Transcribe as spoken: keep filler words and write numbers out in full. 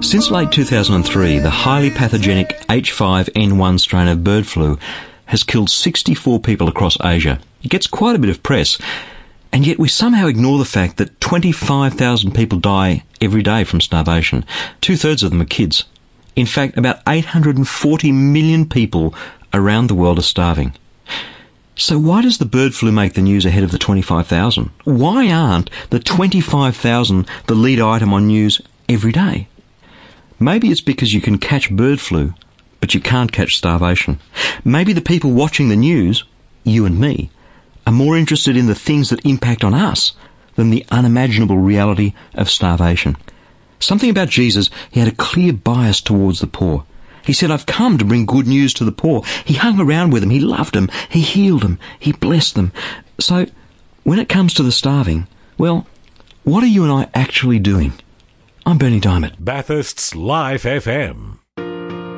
Since late two thousand three, the highly pathogenic H five N one strain of bird flu has killed sixty-four people across Asia. It gets quite a bit of press, and yet we somehow ignore the fact that twenty-five thousand people die every day from starvation. Two-thirds of them are kids. In fact, about eight hundred forty million people around the world are starving. So why does the bird flu make the news ahead of the twenty-five thousand? Why aren't the twenty-five thousand the lead item on news every day? Maybe it's because you can catch bird flu, but you can't catch starvation. Maybe the people watching the news, you and me, are more interested in the things that impact on us than the unimaginable reality of starvation. Something about Jesus, he had a clear bias towards the poor. He said, I've come to bring good news to the poor. He hung around with them, he loved them, he healed them, he blessed them. So, when it comes to the starving, well, what are you and I actually doing? I'm Bernie Diamond. Bathurst's Live F M.